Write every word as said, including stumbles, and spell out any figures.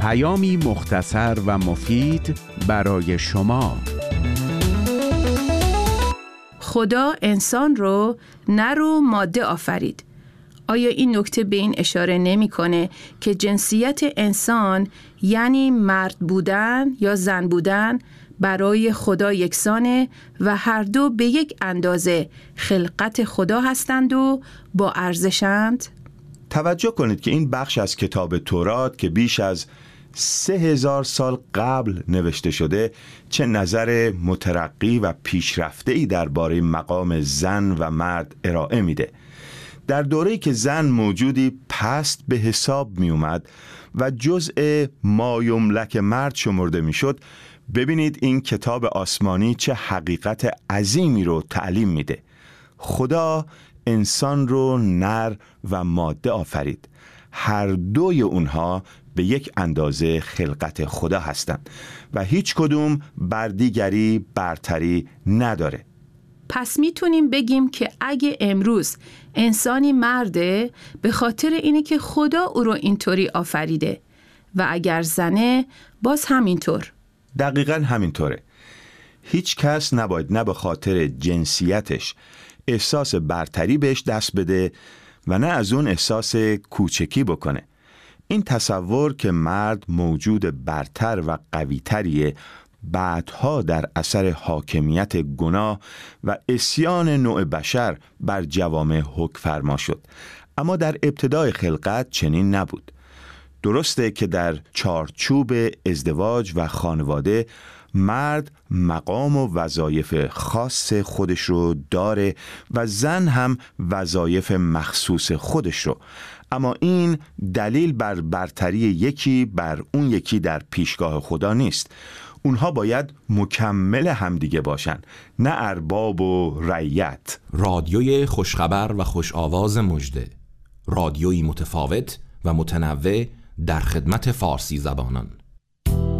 پیامی مختصر و مفید برای شما. خدا انسان رو نر و ماده آفرید. آیا این نکته به این اشاره نمی‌کنه که جنسیت انسان یعنی مرد بودن یا زن بودن برای خدا یکسانه و هر دو به یک اندازه خلقت خدا هستند و با ارزشند؟ توجه کنید که این بخش از کتاب تورات که بیش از سه هزار سال قبل نوشته شده چه نظر مترقی و پیشرفته‌ای درباره مقام زن و مرد ارائه میده. در دوره‌ای که زن موجودی پست به حساب می اومد و جزء مایملک مرد شمرده می شد، ببینید این کتاب آسمانی چه حقیقت عظیمی رو تعلیم میده. خدا انسان رو نر و ماده آفرید. هر دوی اونها به یک اندازه خلقت خدا هستند و هیچ کدوم بر دیگری برتری نداره. پس میتونیم بگیم که اگه امروز انسانی مرده به خاطر اینه که خدا او رو اینطوری آفریده و اگر زنه باز همینطور. دقیقاً همینطوره. هیچ کس نباید نه به خاطر جنسیتش احساس برتری بهش دست بده و نه از اون احساس کوچکی بکنه. این تصور که مرد موجود برتر و قویتریه بعدها در اثر حاکمیت گناه و عصیان نوع بشر بر جوامع حکم فرما شد، اما در ابتدای خلقت چنین نبود. درسته که در چارچوب ازدواج و خانواده مرد مقام و وظایف خاص خودش رو داره و زن هم وظایف مخصوص خودش رو، اما این دلیل بر برتری یکی بر اون یکی در پیشگاه خدا نیست. اونها باید مکمل همدیگه باشن، نه ارباب و رعیت. رادیوی خوشخبر و خوش آواز مژده، رادیویی متفاوت و متنوع در خدمت فارسی زبانان.